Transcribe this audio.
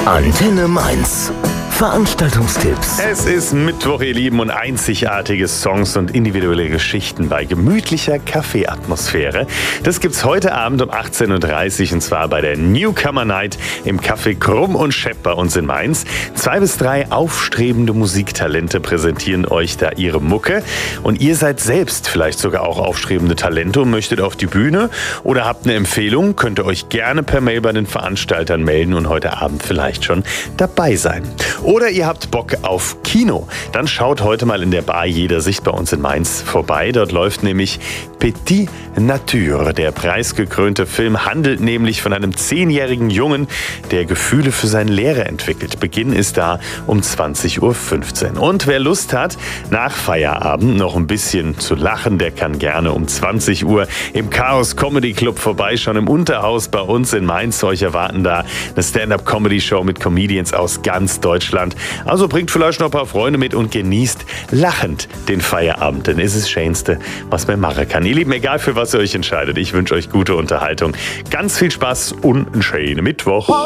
Antenne Mainz. Veranstaltungstipps. Es ist Mittwoch, ihr Lieben, und einzigartige Songs und individuelle Geschichten bei gemütlicher Kaffeeatmosphäre. Das gibt's heute Abend um 18.30 Uhr und zwar bei der Newcomer Night im Café Krumm und Schepp bei uns in Mainz. 2 bis 3 aufstrebende Musiktalente präsentieren euch da ihre Mucke. Und ihr seid selbst vielleicht sogar auch aufstrebende Talente und möchtet auf die Bühne oder habt eine Empfehlung, könnt ihr euch gerne per Mail bei den Veranstaltern melden und heute Abend vielleicht schon dabei sein. Oder ihr habt Bock auf Kino. Dann schaut heute mal in der Bar Jeder Sicht bei uns in Mainz vorbei. Dort läuft nämlich Petit Nature. Der preisgekrönte Film handelt nämlich von einem 10-jährigen Jungen, der Gefühle für seinen Lehrer entwickelt. Beginn ist da um 20.15 Uhr. Und wer Lust hat, nach Feierabend noch ein bisschen zu lachen, der kann gerne um 20 Uhr im Chaos Comedy Club vorbeischauen. Im Unterhaus bei uns in Mainz. Euch erwarten da eine Stand-up-Comedy-Show mit Comedians aus ganz Deutschland. Also bringt vielleicht noch ein paar Freunde mit und genießt lachend den Feierabend, denn es ist das Schönste, was man machen kann. Ihr Lieben, egal für was ihr euch entscheidet, ich wünsche euch gute Unterhaltung, ganz viel Spaß und einen schönen Mittwoch.